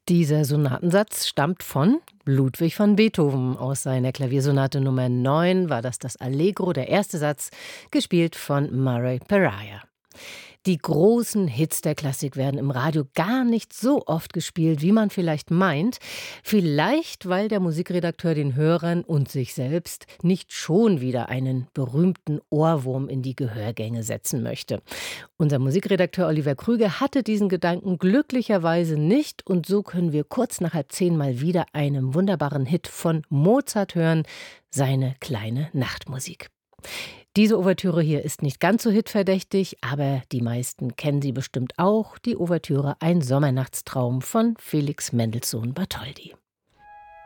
Dieser Sonatensatz stammt von Ludwig van Beethoven. Aus seiner Klaviersonate Nummer 9 war das Allegro, der erste Satz, gespielt von Murray Pariah. Die großen Hits der Klassik werden im Radio gar nicht so oft gespielt, wie man vielleicht meint. Vielleicht, weil der Musikredakteur den Hörern und sich selbst nicht schon wieder einen berühmten Ohrwurm in die Gehörgänge setzen möchte. Unser Musikredakteur Oliver Krüger hatte diesen Gedanken glücklicherweise nicht, und so können wir kurz nach 9:30 mal wieder einen wunderbaren Hit von Mozart hören, seine kleine Nachtmusik. Diese Ouvertüre hier ist nicht ganz so hitverdächtig, aber die meisten kennen sie bestimmt auch, die Ouvertüre Ein Sommernachtstraum von Felix Mendelssohn Bartholdy.